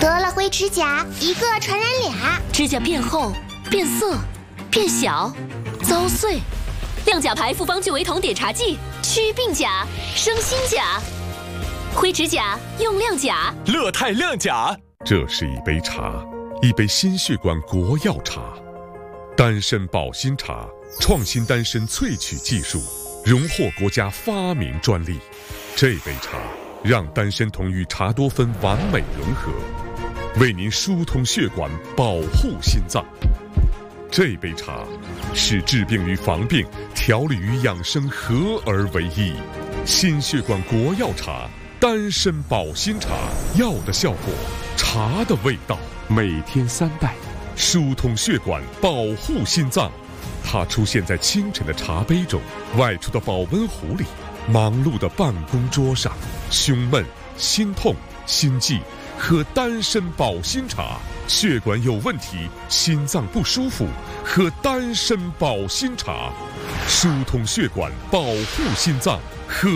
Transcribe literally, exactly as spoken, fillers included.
得了灰指甲，一个传染俩。 指甲变厚、变色、变小、遭碎。亮甲牌复方聚维酮碘茶剂，祛病甲，生新甲。灰指甲用亮甲， 乐泰亮甲。 这是一杯茶，一杯心血管国药茶，丹参保心茶，创新丹参萃取技术，荣获国家发明专利。这杯茶让丹参酮与茶多酚完美融合，为您疏通血管，保护心脏。这杯茶是治病与防病、调理与养生合而为一。心血管国药茶，丹参保心茶，药的效果，茶的味道，每天三袋，疏通血管，保护心脏。它出现在清晨的茶杯中，外出的保温壶里，忙碌的办公桌上。胸闷、心痛、心悸，喝丹参保心茶；血管有问题，心脏不舒服，喝丹参保心茶，疏通血管，保护心脏。喝